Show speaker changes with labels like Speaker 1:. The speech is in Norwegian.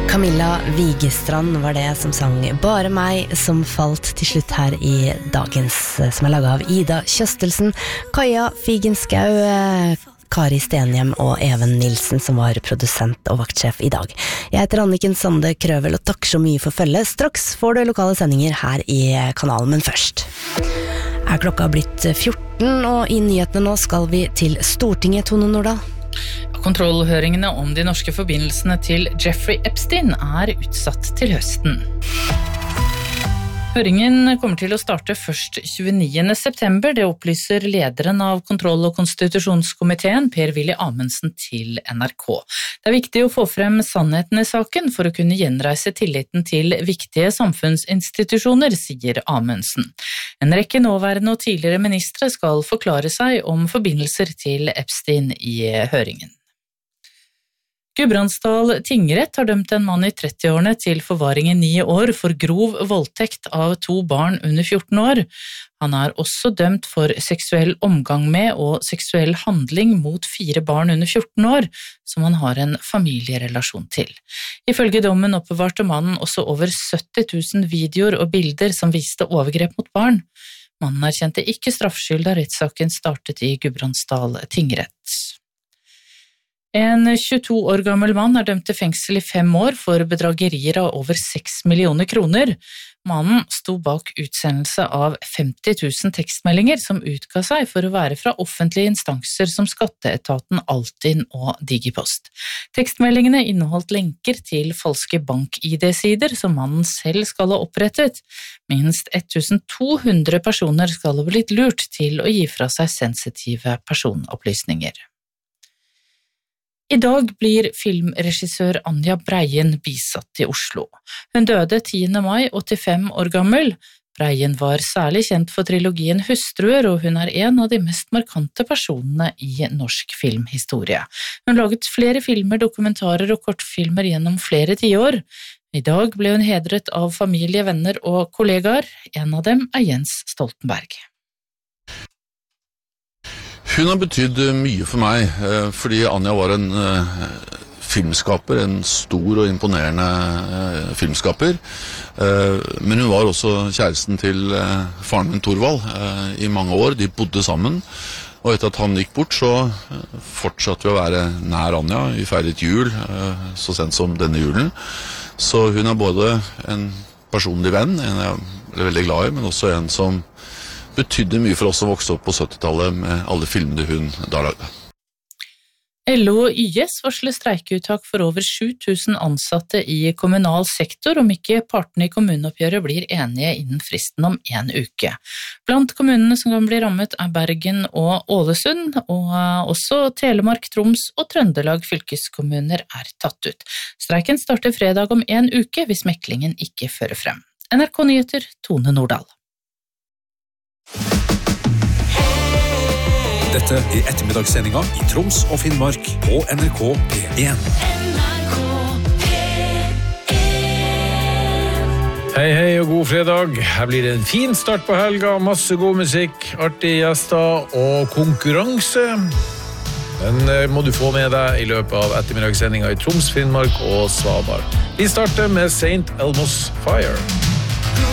Speaker 1: Camilla Vigestrand var det som sang Bare meg, som falt til slutt her i dagens, som laget av Ida Kjøstelsen, Kaja Figenschou, Kari Stenhjem og Even Nilsen som var produsent og vaktsjef i dag. Jeg heter Anniken Sande Krøvel og takk så mye for følge. Straks får du lokale sendinger her i kanalen, men først klokka blitt 14, og i nyhetene nå skal vi til Stortinget, Tone Nordahl.
Speaker 2: Kontrollhøringene om de norske forbindelsene til Jeffrey Epstein utsatt til høsten. Høringen kommer til å starte først 29. september, det opplyser lederen av Kontroll- og konstitusjonskomiteen, Per-Willy Amundsen, til NRK. Det viktig å få frem sannheten i saken for å kunne gjenreise tilliten til viktige samfunnsinstitusjoner, sier Amundsen. En rekke nåværende og tidligere ministre skal forklare seg om forbindelser til Epstein i høringen. Gudbrandsdal tingrett har dømt en mann i 30-årene til forvaring i 9 år for grov voldtekt av 2 barn under 14 år. Han også dømt for seksuell omgang med og seksuell handling mot 4 barn under 14 år, som han har en familierelasjon til. Ifølge dommen oppbevarte mannen også over 70 000 videoer og bilder som viste overgrep mot barn. Mannen erkjente ikke straffskyld da rettssaken startet i Gudbrandsdal tingrett. En 22 år gammel mann dømt til fengsel i 5 år for bedragerier av over 6 millioner kroner. Mannen sto bak utsendelse av 50 000 tekstmeldinger som utga seg for å være fra offentlige instanser som Skatteetaten, Altinn og Digipost. Tekstmeldingene inneholdt lenker til falske bank-ID-sider som mannen selv skal ha opprettet. Minst 1200 personer skal ha blitt lurt til å gi fra seg sensitive personopplysninger. I dag blir filmregissør Anja Breien bisatt i Oslo. Hun døde 10. mai, 85 år gammel. Breien var særlig kjent for trilogien Hustruer, og hun en av de mest markante personene i norsk filmhistorie. Hun laget flere filmer, dokumentarer og kortfilmer gjennom flere tiår. I dag ble hun hedret av familie, venner og kollegaer. En av dem Jens Stoltenberg.
Speaker 3: Hun har betydd mye for meg, fordi Anja var en filmskaper, en stor og imponerende filmskaper. Men hun var også kjæresten til faren min Torvald i mange år. De bodde sammen, og etter at han gikk bort, så fortsatte vi å være nær Anja. Vi feiret jul så sent som denne julen. Så hun både en personlig venn, en jeg ble veldig glad i, men også en som betydde mye for oss som vokste opp på 70-tallet med alle filmene hun da lagde.
Speaker 2: LO og YS varsler streikeuttak for over 7000 ansatte i kommunal sektor om ikke partene i kommuneoppgjøret blir enige innen fristen om 1 uke. Blant kommunene som kan bli rammet Bergen og Ålesund, og også Telemark, Troms og Trøndelag fylkeskommuner tatt ut. Streiken starter fredag om 1 uke hvis meklingen ikke fører frem. NRK Nyheter, Tone Nordahl.
Speaker 4: Dette ettermiddagssendinga i Troms og Finnmark på NRK P1.
Speaker 5: Hei og god fredag. Her blir det en fin start på helga, masse god musikk, artige gjester og konkurranse. Den må du få med deg i løpet av ettermiddagssendinga i Troms, Finnmark og Svalbard. Vi starter med St. Elmo's Fire.